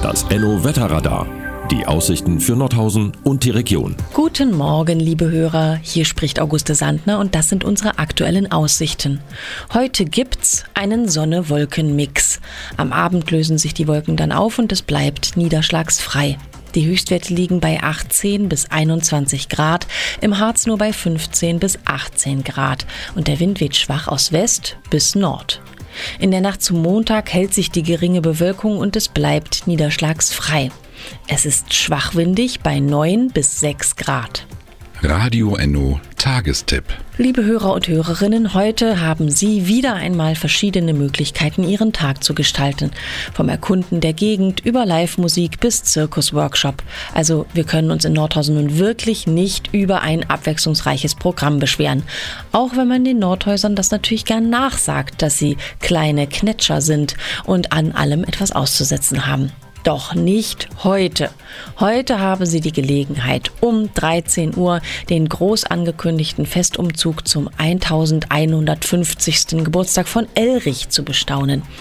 Das Enno-Wetterradar. Die Aussichten für Nordhausen und die Region. Guten Morgen, liebe Hörer. Hier spricht Auguste Sandner und das sind unsere aktuellen Aussichten. Heute gibt's einen Sonne-Wolken-Mix. Am Abend lösen sich die Wolken dann auf und es bleibt niederschlagsfrei. Die Höchstwerte liegen bei 18 bis 21 Grad, im Harz nur bei 15 bis 18 Grad und der Wind weht schwach aus West bis Nord. In der Nacht zum Montag hält sich die geringe Bewölkung und es bleibt niederschlagsfrei. Es ist schwachwindig bei 9 bis 6 Grad. Radio Enno Tagestipp. Liebe Hörer und Hörerinnen, heute haben Sie wieder einmal verschiedene Möglichkeiten, Ihren Tag zu gestalten. Vom Erkunden der Gegend über Live-Musik bis Zirkusworkshop. Also wir können uns in Nordhausen nun wirklich nicht über ein abwechslungsreiches Programm beschweren. Auch wenn man den Nordhäusern das natürlich gern nachsagt, dass sie kleine Knetscher sind und an allem etwas auszusetzen haben. Doch nicht heute. Heute haben Sie die Gelegenheit, um 13 Uhr den groß angekündigten Festumzug zum 1150. Geburtstag von Elrich zu bestaunen.